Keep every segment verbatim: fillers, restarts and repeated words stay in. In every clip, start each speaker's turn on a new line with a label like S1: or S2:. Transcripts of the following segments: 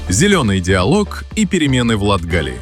S1: Зеленый диалог и перемены в Латгалии.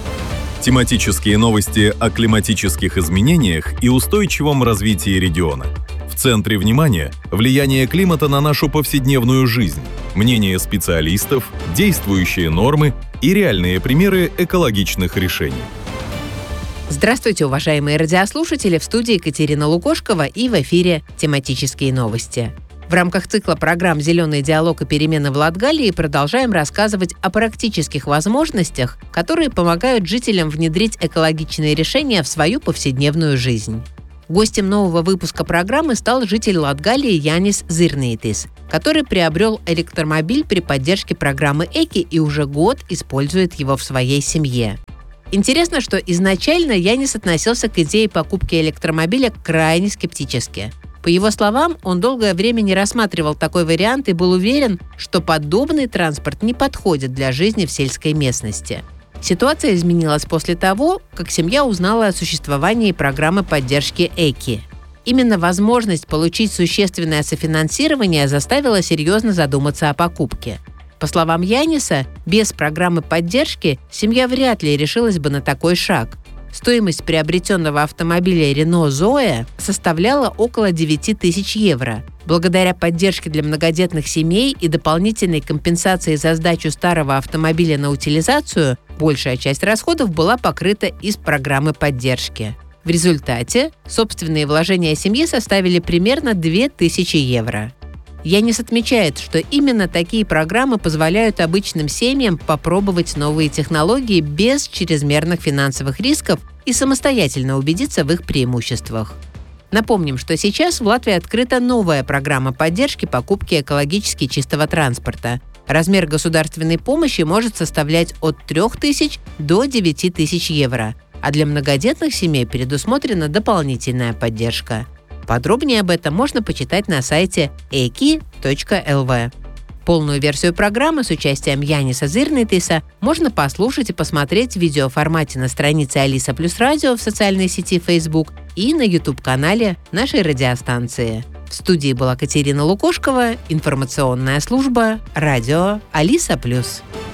S1: Тематические новости о климатических изменениях и устойчивом развитии региона. В центре внимания – влияние климата на нашу повседневную жизнь, мнения специалистов, действующие нормы и реальные примеры экологичных решений.
S2: Здравствуйте, уважаемые радиослушатели! В студии Екатерина Лукошкова и в эфире «Тематические новости». В рамках цикла программ «Зеленый диалог и перемены в Латгалии» продолжаем рассказывать о практических возможностях, которые помогают жителям внедрить экологичные решения в свою повседневную жизнь. Гостем нового выпуска программы стал житель Латгалии Янис Зирнейтис, который приобрел электромобиль при поддержке программы ЭКИ и уже год использует его в своей семье. Интересно, что изначально Янис относился к идее покупки электромобиля крайне скептически. По его словам, он долгое время не рассматривал такой вариант и был уверен, что подобный транспорт не подходит для жизни в сельской местности. Ситуация изменилась после того, как семья узнала о существовании программы поддержки ЭКИ. Именно возможность получить существенное софинансирование заставила серьезно задуматься о покупке. По словам Яниса, без программы поддержки семья вряд ли решилась бы на такой шаг. Стоимость приобретенного автомобиля Renault Zoe составляла около девять тысяч евро. Благодаря поддержке для многодетных семей и дополнительной компенсации за сдачу старого автомобиля на утилизацию, большая часть расходов была покрыта из программы поддержки. В результате собственные вложения семьи составили примерно две тысячи евро. Янис отмечает, что именно такие программы позволяют обычным семьям попробовать новые технологии без чрезмерных финансовых рисков и самостоятельно убедиться в их преимуществах. Напомним, что сейчас в Латвии открыта новая программа поддержки покупки экологически чистого транспорта. Размер государственной помощи может составлять от трёх тысяч до девяти тысяч евро, а для многодетных семей предусмотрена дополнительная поддержка. Подробнее об этом можно почитать на сайте эки точка эл ви. Полную версию программы с участием Яниса Зирнейтиса можно послушать и посмотреть в видеоформате на странице Алиса Плюс Радио в социальной сети Facebook и на YouTube-канале нашей радиостанции. В студии была Екатерина Лукошкова, информационная служба «Радио Алиса Плюс».